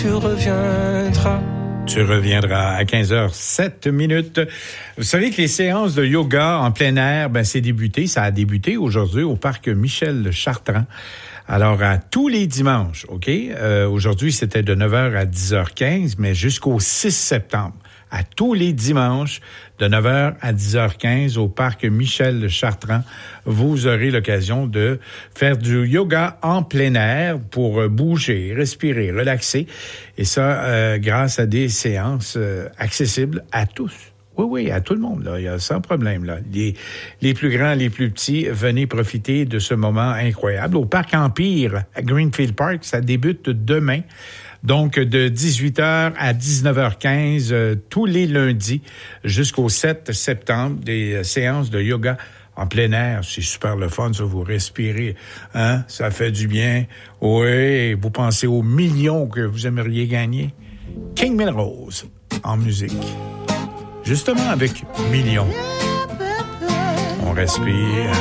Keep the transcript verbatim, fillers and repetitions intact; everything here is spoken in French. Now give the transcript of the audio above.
Tu reviendras. Tu reviendras à quinze heures sept minutes. Vous savez que les séances de yoga en plein air, ben c'est débuté, ça a débuté aujourd'hui au parc Michel Chartrand. Alors, à tous les dimanches, OK? Euh, aujourd'hui, c'était de neuf heures à dix heures quinze, mais jusqu'au six septembre. À tous les dimanches, de neuf heures à dix heures quinze, au parc Michel Chartrand, vous aurez l'occasion de faire du yoga en plein air pour bouger, respirer, relaxer. Et ça, euh, grâce à des séances euh, accessibles à tous. Oui, oui, à tout le monde, là. Il y a sans problème, là. Les, les plus grands, les plus petits, venez profiter de ce moment incroyable. Au Parc Empire, à Greenfield Park, ça débute demain. Donc, de dix-huit heures à dix-neuf heures quinze, euh, tous les lundis, jusqu'au sept septembre, des euh, séances de yoga en plein air. C'est super le fun, ça, vous respirez, hein? Ça fait du bien. Oui, vous pensez aux millions que vous aimeriez gagner. King Melrose, en musique. Justement, avec millions. On respire.